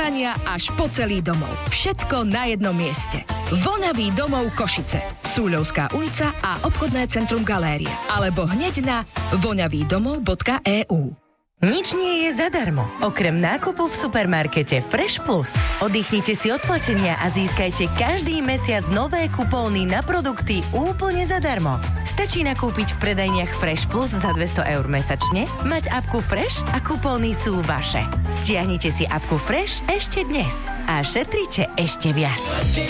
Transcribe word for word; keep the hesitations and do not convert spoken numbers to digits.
prania až po celý domov. Všetko na jednom mieste. Voňavý domov Košice. Súľovská ulica a obchodné centrum Galéria. Alebo hneď na voňavídomov bodka é ú. Nič nie je zadarmo, okrem nákupu v supermarkete Fresh Plus. Oddychnite si od platenia a získajte každý mesiac nové kupóny na produkty úplne zadarmo. Stačí nakúpiť v predajniach Fresh Plus za dvesto eur mesačne, mať apku Fresh a kupóny sú vaše. Stiahnite si apku Fresh ešte dnes a šetrite ešte viac.